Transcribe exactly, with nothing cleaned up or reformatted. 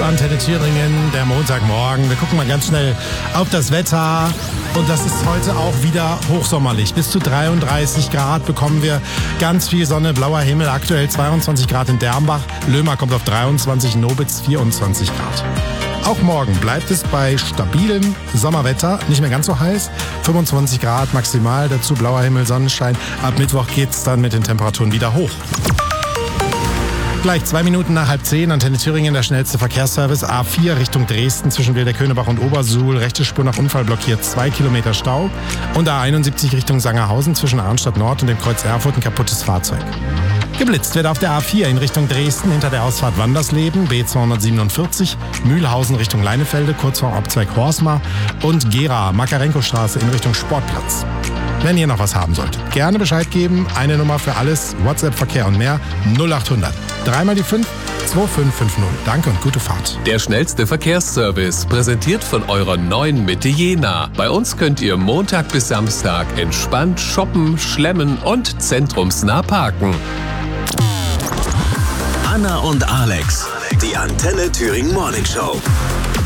Antenne Thüringen, der Montagmorgen. Wir gucken mal ganz schnell auf das Wetter. Und das ist heute auch wieder hochsommerlich. Bis zu dreiunddreißig Grad bekommen wir, ganz viel Sonne, blauer Himmel. Aktuell zweiundzwanzig Grad in Dermbach. Löhmer kommt auf dreiundzwanzig, Nobitz vierundzwanzig Grad. Auch morgen bleibt es bei stabilem Sommerwetter, nicht mehr ganz so heiß. fünfundzwanzig Grad maximal, dazu blauer Himmel, Sonnenschein. Ab Mittwoch geht's dann mit den Temperaturen wieder hoch. Gleich zwei Minuten nach halb zehn, Antenne Thüringen, der schnellste Verkehrsservice. A vier Richtung Dresden zwischen Wilder-Könebach und Obersuhl. Rechte Spur nach Unfall blockiert, zwei Kilometer Stau. Und A einundsiebzig Richtung Sangerhausen zwischen Arnstadt Nord und dem Kreuz Erfurt ein kaputtes Fahrzeug. Geblitzt wird auf der A vier in Richtung Dresden hinter der Ausfahrt Wandersleben, B zweihundertsiebenundvierzig, Mühlhausen Richtung Leinefelde, kurz vor Abzweig Horsmar und Gera, Makarenko-Straße in Richtung Sportplatz. Wenn ihr noch was haben solltet, gerne Bescheid geben. Eine Nummer für alles, WhatsApp, Verkehr und mehr, null achthundert. Dreimal die fünf, zwei fünf fünf null. Danke und gute Fahrt. Der schnellste Verkehrsservice, präsentiert von eurer neuen Mitte Jena. Bei uns könnt ihr Montag bis Samstag entspannt shoppen, schlemmen und zentrumsnah parken. Anna und Alex, die Antenne Thüringen Morning Show.